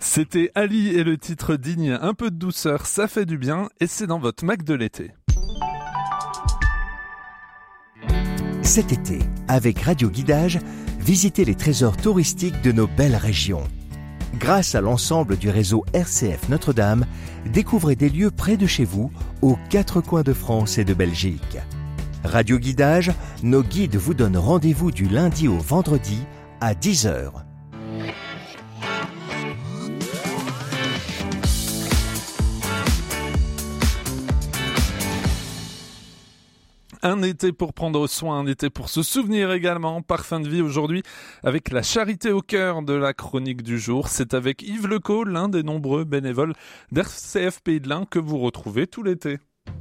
C'était Ali et le titre digne, un peu de douceur, ça fait du bien, et c'est dans votre Mac de l'été. Cet été, avec Radio Guidage, visitez les trésors touristiques de nos belles régions. Grâce à l'ensemble du réseau RCF Notre-Dame, découvrez des lieux près de chez vous, aux 4 coins de France et de Belgique. Radio Guidage, nos guides vous donnent rendez-vous du lundi au vendredi à 10h. Un été pour prendre soin, un été pour se souvenir également. Parfum de vie aujourd'hui avec la charité au cœur de la chronique du jour. C'est avec Yves Lecaux, l'un des nombreux bénévoles d'RCF Pays de l'Ain que vous retrouvez tout l'été.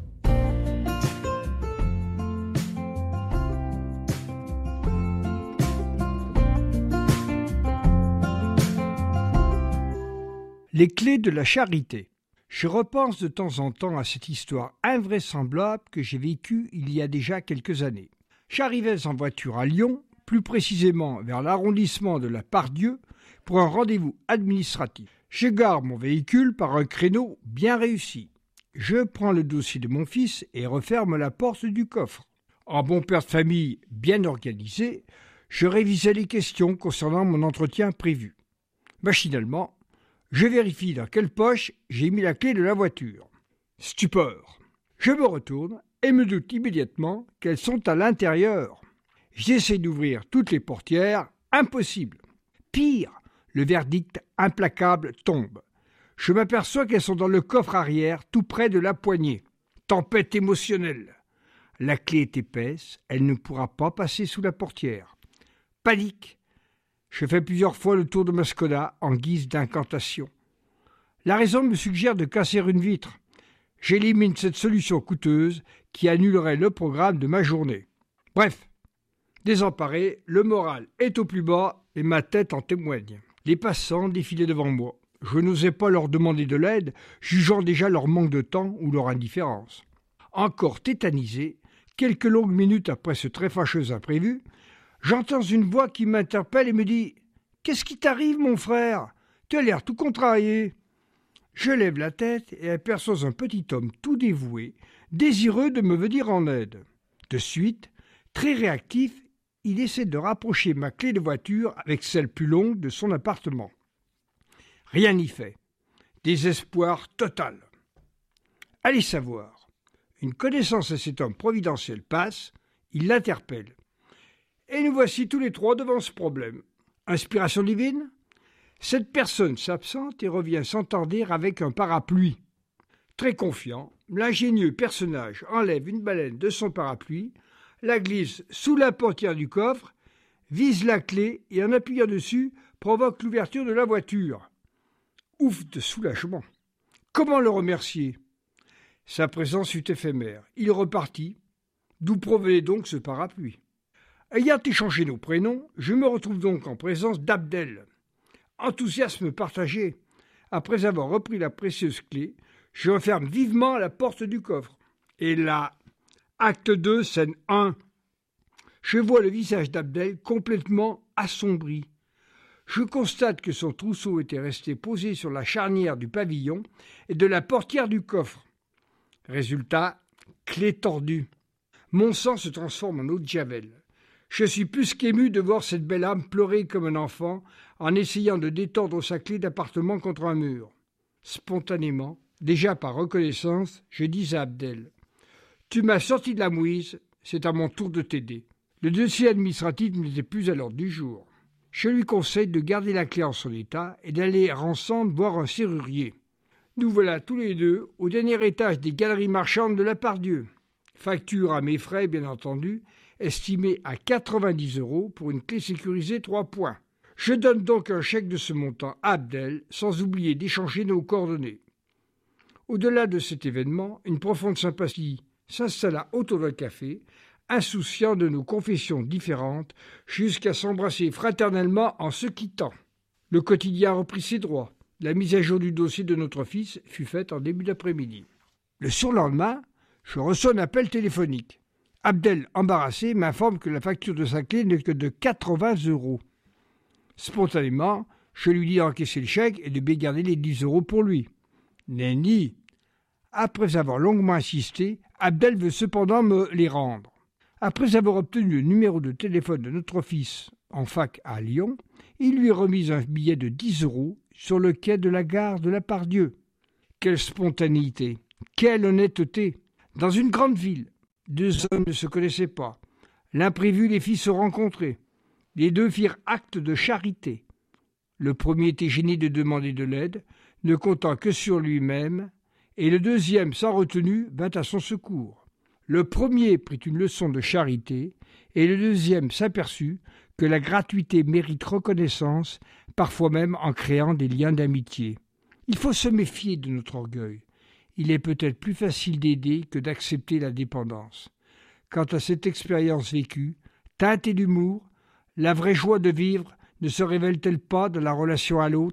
Les clés de la charité. Je repense de temps en temps à cette histoire invraisemblable que j'ai vécue il y a déjà quelques années. J'arrivais en voiture à Lyon, plus précisément vers l'arrondissement de la Part-Dieu, pour un rendez-vous administratif. Je gare mon véhicule par un créneau bien réussi. Je prends le dossier de mon fils et referme la porte du coffre. En bon père de famille bien organisé, je révisais les questions concernant mon entretien prévu. Machinalement, je vérifie dans quelle poche j'ai mis la clé de la voiture. Stupeur. Je me retourne et me doute immédiatement qu'elles sont à l'intérieur. J'essaie d'ouvrir toutes les portières. Impossible. Pire, le verdict implacable tombe. Je m'aperçois qu'elles sont dans le coffre arrière, tout près de la poignée. Tempête émotionnelle. La clé est épaisse, elle ne pourra pas passer sous la portière. Panique. Je fais plusieurs fois le tour de ma Skoda en guise d'incantation. La raison me suggère de casser une vitre. J'élimine cette solution coûteuse qui annulerait le programme de ma journée. Bref, désemparé, le moral est au plus bas et ma tête en témoigne. Les passants défilaient devant moi. Je n'osais pas leur demander de l'aide, jugeant déjà leur manque de temps ou leur indifférence. Encore tétanisé, quelques longues minutes après ce très fâcheux imprévu, j'entends une voix qui m'interpelle et me dit « Qu'est-ce qui t'arrive, mon frère ? Tu as l'air tout contrarié. » Je lève la tête et aperçois un petit homme tout dévoué, désireux de me venir en aide. De suite, très réactif, il essaie de rapprocher ma clé de voiture avec celle plus longue de son appartement. Rien n'y fait. Désespoir total. Allez savoir. Une connaissance à cet homme providentiel passe, il l'interpelle. Et nous voici tous les trois devant ce problème. Inspiration divine ? Cette personne s'absente et revient s'entarder avec un parapluie. Très confiant, l'ingénieux personnage enlève une baleine de son parapluie, la glisse sous la portière du coffre, vise la clé et en appuyant dessus, provoque l'ouverture de la voiture. Ouf de soulagement. Comment le remercier ? Sa présence fut éphémère. Il repartit. D'où provenait donc ce parapluie ? Ayant échangé nos prénoms, je me retrouve donc en présence d'Abdel. Enthousiasme partagé. Après avoir repris la précieuse clé, je referme vivement la porte du coffre. Et là, acte 2, scène 1. Je vois le visage d'Abdel complètement assombri. Je constate que son trousseau était resté posé sur la charnière du pavillon et de la portière du coffre. Résultat, clé tordue. Mon sang se transforme en eau de javel. Je suis plus qu'ému de voir cette belle âme pleurer comme un enfant en essayant de détordre sa clé d'appartement contre un mur. Spontanément, déjà par reconnaissance, je dis à Abdel « Tu m'as sorti de la mouise, c'est à mon tour de t'aider. » Le dossier administratif n'était plus à l'ordre du jour. Je lui conseille de garder la clé en son état et d'aller ensemble voir un serrurier. Nous voilà tous les deux au dernier étage des galeries marchandes de la Part-Dieu. Facture à mes frais, bien entendu, estimée à 90 € pour une clé sécurisée 3 points. Je donne donc un chèque de ce montant à Abdel, sans oublier d'échanger nos coordonnées. Au-delà de cet événement, une profonde sympathie s'installa autour d'un café, insouciant de nos confessions différentes, jusqu'à s'embrasser fraternellement en se quittant. Le quotidien reprit ses droits. La mise à jour du dossier de notre fils fut faite en début d'après-midi. Le surlendemain, je reçois un appel téléphonique. Abdel, embarrassé, m'informe que la facture de sa clé n'est que de 80 €. Spontanément, Je lui dis d'encaisser le chèque et de bien garder les 10 € pour lui. Nenni. Après avoir longuement insisté, Abdel veut cependant me les rendre. Après avoir obtenu le numéro de téléphone de notre fils en fac à Lyon, il lui remise un billet de 10 € sur le quai de la gare de la Pardieu. Quelle spontanéité, quelle honnêteté. Dans une grande ville, 2 hommes ne se connaissaient pas. L'imprévu les fit se rencontrer. Les 2 firent acte de charité. Le premier était gêné de demander de l'aide, ne comptant que sur lui-même, et le deuxième, sans retenue, vint à son secours. Le premier prit une leçon de charité, et le deuxième s'aperçut que la gratuité mérite reconnaissance, parfois même en créant des liens d'amitié. Il faut se méfier de notre orgueil. Il est peut-être plus facile d'aider que d'accepter la dépendance. Quant à cette expérience vécue, teintée d'humour, la vraie joie de vivre ne se révèle-t-elle pas dans la relation à l'autre ?